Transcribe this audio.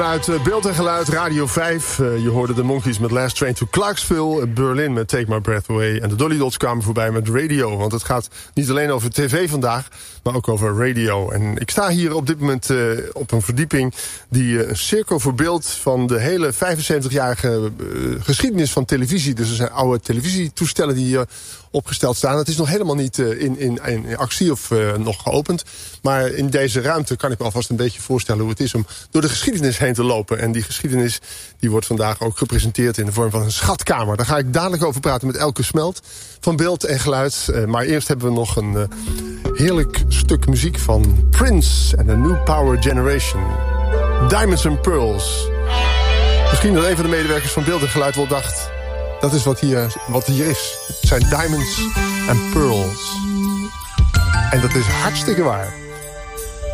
Uit Beeld en Geluid, Radio 5. Je hoorde de Monkees met Last Train to Clarksville. Berlin met Take My Breath Away. En de Dolly Dots kwamen voorbij met radio. Want het gaat niet alleen over tv vandaag, maar ook over radio. En ik sta hier op dit moment op een verdieping die een cirkel verbeeldt van de hele 75-jarige geschiedenis van televisie. Dus er zijn oude televisietoestellen die hier opgesteld staan. Het is nog helemaal niet in actie of nog geopend. Maar in deze ruimte kan ik me alvast een beetje voorstellen hoe het is om door de geschiedenis heen te lopen. En die geschiedenis die wordt vandaag ook gepresenteerd in de vorm van een schatkamer. Daar ga ik dadelijk over praten met Elke Smelt van Beeld en Geluid. Maar eerst hebben we nog een heerlijk stuk muziek van Prince en de New Power Generation. Diamonds and Pearls. Misschien dat een van de medewerkers van Beeld en Geluid wel dacht, dat is wat hier is. Het zijn diamonds and pearls. En dat is hartstikke waar.